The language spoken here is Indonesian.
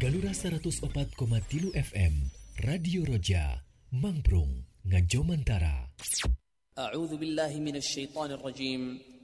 Galura 104,3 FM Radio Roja Mangprung Ngajomantara. A'udzu billahi minasy syaithanir rajim.